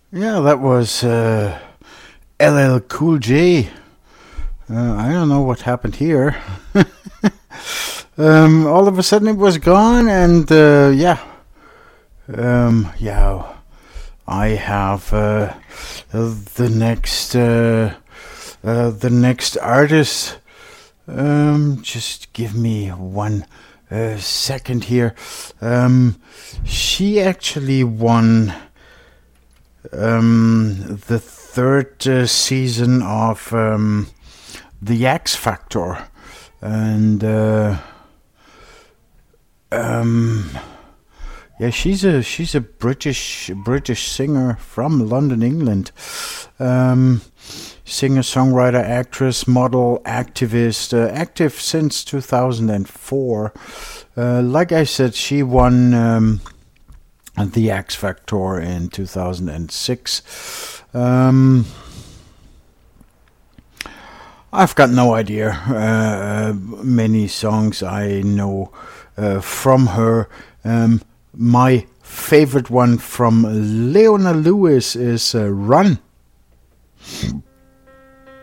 Yeah, that was LL Cool J. I don't know what happened here. All of a sudden it was gone, and yeah, I have the next artist. Just give me one second here. She actually won the third season of the X Factor, and yeah, she's a British singer from London, England. Singer, songwriter, actress, model, activist, active since 2004. Like I said, she won the X Factor in 2006. I've got no idea. Many songs I know from her. My favorite one from Leona Lewis is Run.